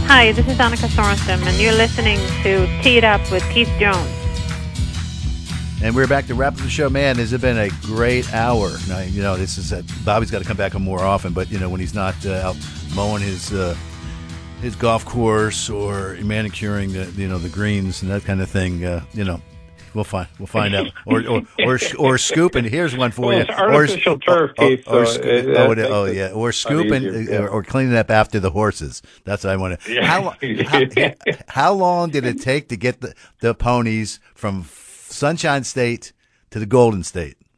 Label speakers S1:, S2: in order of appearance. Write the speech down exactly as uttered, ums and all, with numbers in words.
S1: Hi, this is Annika Sorensen, and you're listening to Tee It Up with Keith Jones.
S2: And we're back to wrap up the show. Man, has it been a great hour. Now, you know, this is a, Bobby's got to come back on more often, but, you know, when he's not uh, out mowing his uh, his golf course or manicuring the, you know, the greens and that kind of thing, uh, you know, we'll find we'll find out. Or or or, or scooping. Here's one for
S3: well,
S2: you.
S3: It's artificial
S2: or,
S3: turf,
S2: or,
S3: Keith.
S2: or,
S3: so
S2: or,
S3: it,
S2: oh,
S3: that
S2: oh
S3: makes
S2: yeah,
S3: it
S2: or
S3: a lot
S2: scooping,
S3: easier,
S2: uh,
S3: yeah.
S2: or cleaning up after the horses. That's what I want to.
S3: Yeah.
S2: How, how how long did it take to get the, the ponies from Sunshine State to the Golden State?